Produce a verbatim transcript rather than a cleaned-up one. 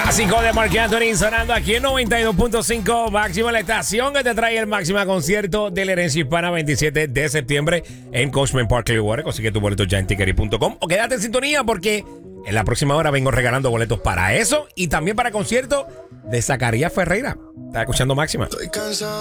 Clásico de Marc Anthony sonando aquí en noventa y dos punto cinco Máxima, la estación que te trae el Máxima concierto de la herencia hispana veintisiete de septiembre en Coachman Park Clearwater. Consigue tu boleto ya en tickery punto com o quédate en sintonía porque en la próxima hora vengo regalando boletos para eso y también para concierto de Zacarías Ferreira. ¿Estás escuchando Máxima? Estoy cansado.